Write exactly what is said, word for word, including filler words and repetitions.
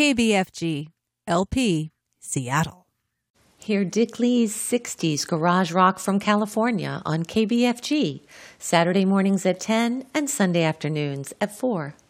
K B F G, L P, Seattle. Hear Dick Lee's sixties Garage Rock from California on K B F G, Saturday mornings at ten and Sunday afternoons at four.